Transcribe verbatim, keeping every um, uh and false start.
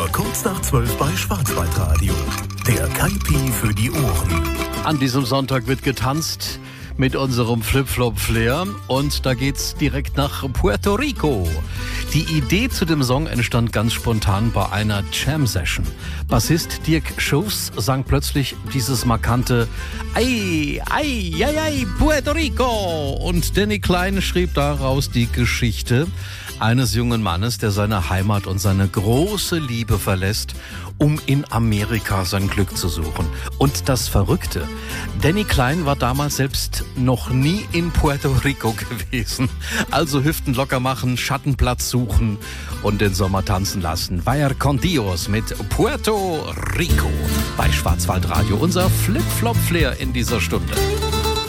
kurz nach zwölf bei Schwarzwaldradio. Der Kaipi für die Ohren. An diesem Sonntag wird getanzt mit unserem Flip-Flop-Flair und da geht's direkt nach Puerto Rico. Die Idee zu dem Song entstand ganz spontan bei einer Jam-Session. Bassist Dirk Schoofs sang plötzlich dieses markante Ei, ei, ei, ei, Puerto Rico und Danny Klein schrieb daraus die Geschichte eines jungen Mannes, der seine Heimat und seine große Liebe verlässt, um in Amerika sein Glück zu suchen. Und das Verrückte, Danny Klein war damals selbst noch nie in Puerto Rico gewesen. Also Hüften locker machen, Schattenplatz suchen und den Sommer tanzen lassen. Vaya con Dios mit Puerto Rico bei Schwarzwaldradio. Unser Flip-Flop-Flair in dieser Stunde.